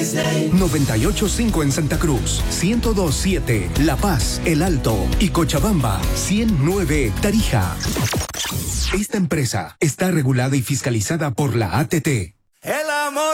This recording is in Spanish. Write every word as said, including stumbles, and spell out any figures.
noventa y ocho punto cinco en Santa Cruz, ciento dos punto siete La Paz, El Alto y Cochabamba, ciento nueve Tarija. Esta empresa está regulada y fiscalizada por la A T T. El amor